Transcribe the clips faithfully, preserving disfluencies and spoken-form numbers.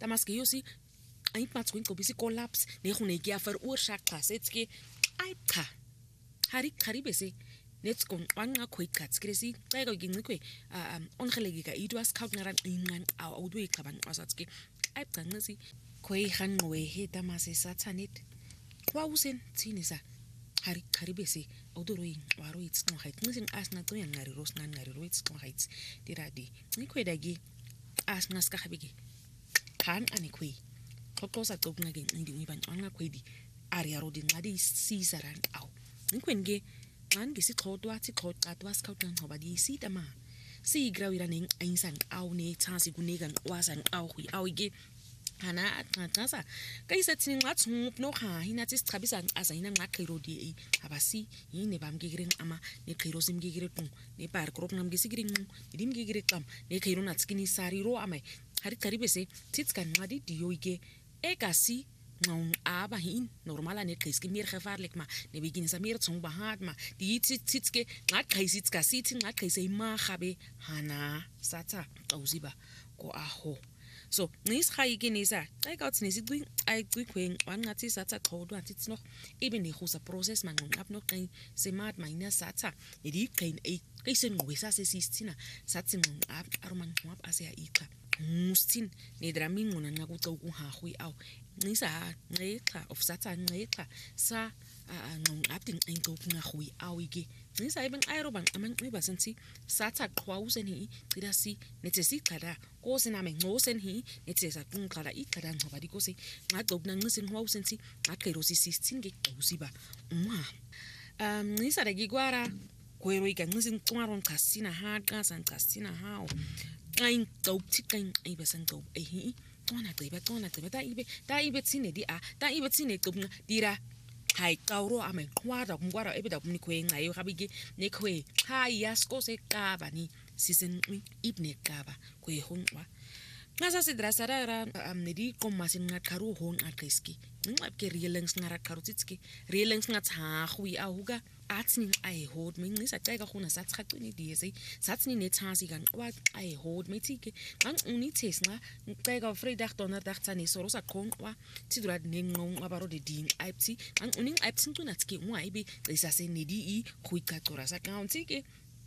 Tamaske yo si ay patskoin ko bisi collapse ne khune ke afer oorsak klasetske ay cha hari kharibese Let's go on a quick cut. Scrissi, I go ginque, um, ongelegika, it was count around in our old way, Caban Osatski. I can see Quay Hanway, hit a massy satanit. Quausin, Tinisa, Harry Caribesi, Odori, or it's no height, nothing as not doing Nari Rosnan, Nari Roits, no heights, did I di. Niquedagi, as Naskahabigi. Can and a quay. Close at Gogn again, in the Ivan on a quady. Aria rodin Nadi Caesar and ow. Niquenge. Man gisi klot wati klot at was kautan hobadi si dama. Si grawiraning einsan au ne tansi gunegan wasan au hui au ige. Hana at natasa. Kaisa tin wats mup no ha hinatis trabisan asa hina ngakiro di abasi yi ne bam gigirin ama ne kiro sim gigirin ne par krop nam gisi girin dim gigirin kam ne kiro natskini sari ro amai. Hari karibese titskan ngadi di yoige ekasi Nong aba hin normala net kaiske meer gevaarlijk ma ne begin sa meer tsong bahat ma di tsitske ngat kaisits ka sitin ngat kaise ma gabe hana sata tauziba ko aho so nis khaike nisa ai gouts nisi gwing ai gwing wan ngati sata khodo atits noch eben ne khosa process man ngap noch kein se mat mina sata di kein ei kaise ngwesa se sistina satsin ab aruman ngap ase ika mustin ne dramin ngona ngakuto ku ha hui au Nisa ngexa of sata ngexa sa ngong abding engo nga hui awige nisa eben aeroban amanqiba sensi sata qwausen hi qidasi netsesi qada ko sename ngosen hi netsesa qunqala iqada ngobadi ko se ngaqobna ngisin qwausen si ngaqerosi sixteen ge qawusiba uma um nisa regigwara kwero ikangisin qwaron qasina ha qasan qasina ha ain qawti kan ibesan qaw ehi Tona tiba tona tiba ta ibe ta ibe tsine di a ta ibe tsine qobna dira hai kauro ame kwara kumkwara ebe da kumni kwe ngayo gabige ne kwe ha yasko se kaba ni season ibne kaba kwe honwa ngasa se drasara amne di komasin nga karu hon atkeski ngap ke relings ngara karu titski relings nga tha khwi a huga atsni ai hod me ngisa tseka khona sa tsaqini di se satsni ne tsansi kan wa ai hod me tike ngang uni tsesna tseka vrydag donderdag tsani soro sa kon wa tidura ne ngong wa baro de ding aipti ngang uni aipti tuna tske ngwa ibe tsisa se ne di i khwi ka tsora sa county ke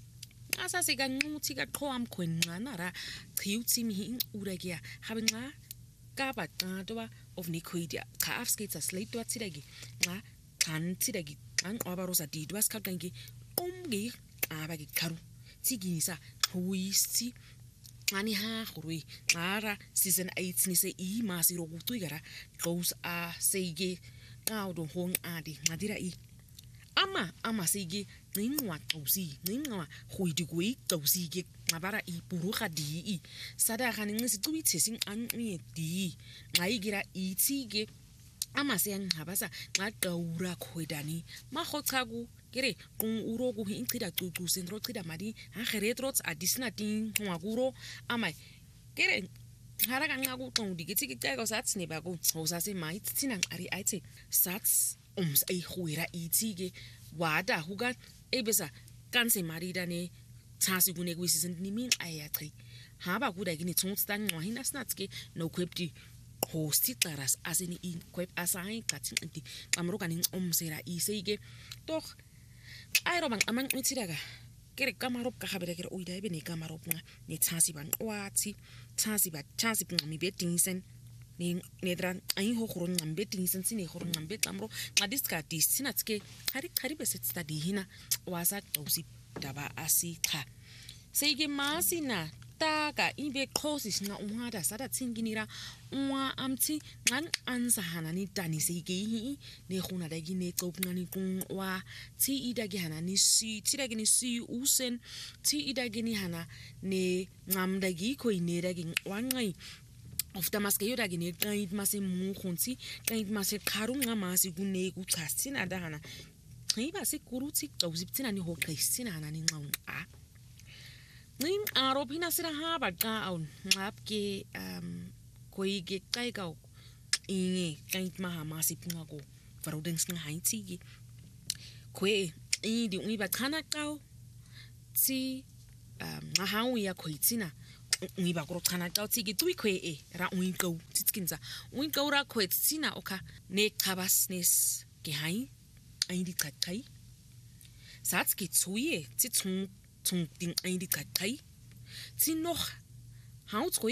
asa se kan nguti ka qhom khwenqana ra khiutsi mi uragia habinga ka ba twa of niquidia ka afsketsa slate twa tsidagi nga kan tsidagi an obarosa di dwas ka gangi umgi abagi karu tsigisa huisi ani ha khurui ara season eight ni se i masiro kutuigara goes a seige kaudo hong adi ngadira i ama ama seige ningwa tausi ningwa huidigui tausi ge mabara i buruga di i sada ga ningisi tubitse sing an ni di ngaigira itsige ama seyang habasa ngaqawura khwedani makhotsaku kere kung uroku hinqida cucu sendro qida madi ha geretrots adisina tin ngakuro ama kere hara kanga ku qongi githi kiceka sathi neba ku hosa se mai tsina ari aithe sats ums ai khwera itsige wada huga ebesa kanse marida ne tsasi kune kwisisent nimin ayaqhi haba kuda kini tsongstang ngwahina snatske no kwepti hosti taras asini in kwep asai katin anti amroka ning omsera isege toch aeroban amang mitsiraga kere kamarop ka habere kere oida ebe ne kamarop nga ne tsasi ban wati tsasi ba tsasi ngami betingsen ne nedran ai ho khoro ngambe tingsen sine khoro ngambe tamro ngadiska disinatske hari hari beset study hina wasa tausi daba asi kha sege masina Taka ibe closes na umada sada tsinginira umwa amti ngan ansahana ni tani sege ne khuna dagi ne qopna ni kun wa ti idagi hana ni si ti dagi ni si usen ti idagi ni hana ne ngamdagi ko ine dagi wangai of damaske yodagi ne kaid mase mu khunti kaid mase kharunga masi gune ku chasina dahana khiba se kuruti qawziptina ni ho qisina hana ni ngaung a Ning aropina sira ha baga on ngapke um koige kaiga inge kaint maha masipinga ko varodens nga haitigi kwe i di uni ba kana kau ti um ngahawi ya koitsina ui ba go tsana ka tsi ke tui khwe e ra ui go tsitskinza ui go ra khwe tsina oka ne khabas nes ke hai ai di qaqai satz ke tsuye tsi tsung tsung ding ai di qaqai tsi noch haut